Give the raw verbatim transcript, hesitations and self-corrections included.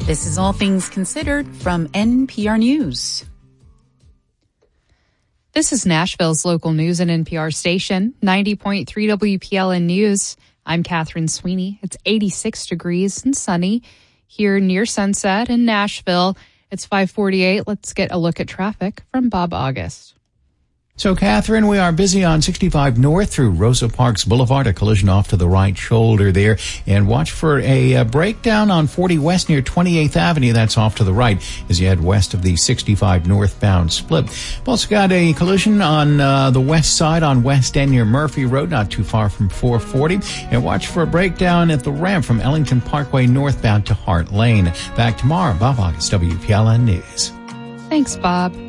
This is All Things Considered from N P R News. This is Nashville's local news and N P R station, ninety point three W P L N News. I'm Catherine Sweeney. It's eighty-six degrees and sunny here near Sunset in Nashville. It's five forty-eight. Let's get a look at traffic from Bob August. So, Catherine, we are busy on sixty-five North through Rosa Parks Boulevard, a collision off to the right shoulder there. And watch for a uh, breakdown on forty West near twenty-eighth Avenue. That's off to the right as you head west of the sixty-five northbound split. We've also got a collision on uh, the west side on West End near Murphy Road, not too far from four forty. And watch for a breakdown at the ramp from Ellington Parkway northbound to Hart Lane. Back tomorrow, Bob August, W P L N News. Thanks, Bob.